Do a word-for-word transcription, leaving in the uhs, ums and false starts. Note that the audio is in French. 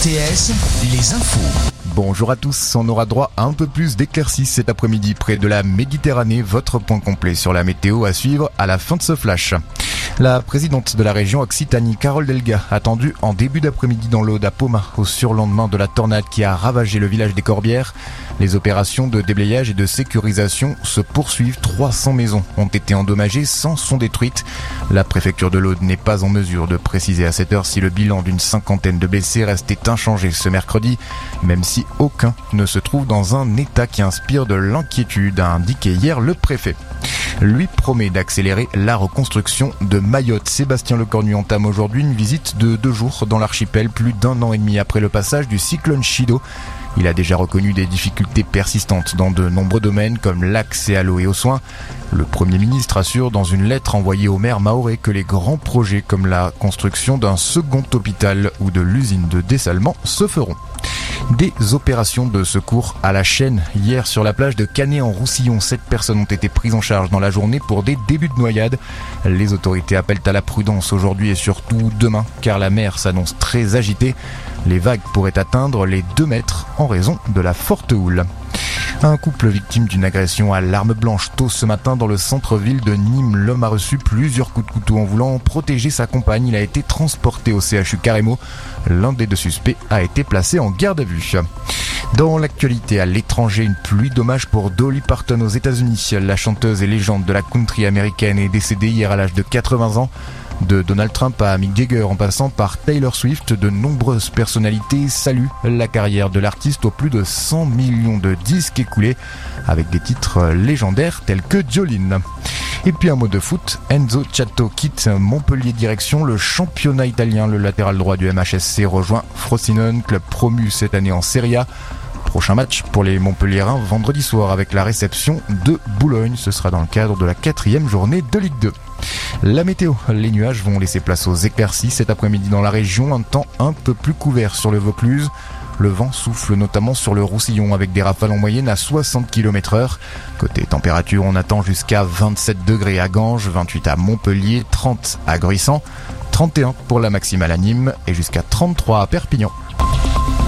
T S, les infos. Bonjour à tous, on aura droit à un peu plus d'éclaircies cet après-midi près de la Méditerranée. Votre point complet sur la météo à suivre à la fin de ce flash. La présidente de la région Occitanie, Carole Delga, attendue en début d'après-midi dans l'Aude à Poma, au surlendemain de la tornade qui a ravagé le village des Corbières. Les opérations de déblayage et de sécurisation se poursuivent. trois cents maisons ont été endommagées, cent sont détruites. La préfecture de l'Aude n'est pas en mesure de préciser à cette heure si le bilan d'une cinquantaine de blessés restait inchangé ce mercredi, même si aucun ne se trouve dans un état qui inspire de l'inquiétude, a indiqué hier le préfet. Lui promet d'accélérer la reconstruction de Mayotte. Sébastien Lecornu entame aujourd'hui une visite de deux jours dans l'archipel, plus d'un an et demi après le passage du cyclone Chido. Il a déjà reconnu des difficultés persistantes dans de nombreux domaines comme l'accès à l'eau et aux soins. Le Premier ministre assure dans une lettre envoyée au maire mahorais que les grands projets comme la construction d'un second hôpital ou de l'usine de dessalement se feront. Des opérations de secours à la chaîne. Hier, sur la plage de Canet-en-Roussillon, sept personnes ont été prises en charge dans la journée pour des débuts de noyade. Les autorités appellent à la prudence aujourd'hui et surtout demain, car la mer s'annonce très agitée. Les vagues pourraient atteindre les deux mètres en raison de la forte houle. Un couple victime d'une agression à l'arme blanche tôt ce matin dans le centre-ville de Nîmes. L'homme a reçu plusieurs coups de couteau en voulant protéger sa compagne. Il a été transporté au C H U Carremo. L'un des deux suspects a été placé en garde à vue. Dans l'actualité à l'étranger, une pluie d'hommages pour Dolly Parton aux États-Unis. La chanteuse et légende de la country américaine est décédée hier à l'âge de quatre-vingts ans. De Donald Trump à Mick Jagger en passant par Taylor Swift, de nombreuses personnalités saluent la carrière de l'artiste aux plus de cent millions de disques écoulés avec des titres légendaires tels que Jolene. Et puis un mot de foot, Enzo Chatto quitte Montpellier direction le championnat italien. Le latéral droit du M H S C rejoint Frosinone, club promu cette année en Serie A. Prochain match pour les Montpelliérains vendredi soir avec la réception de Boulogne. Ce sera dans le cadre de la quatrième journée de Ligue deux. La météo, les nuages vont laisser place aux éclaircies cet après-midi dans la région. Un temps un peu plus couvert sur le Vaucluse. Le vent souffle notamment sur le Roussillon avec des rafales en moyenne à soixante kilomètres heure. Côté température, on attend jusqu'à vingt-sept degrés à Ganges, vingt-huit à Montpellier, trente à Gruissant, trente et un pour la maximale à Nîmes et jusqu'à trente-trois à Perpignan.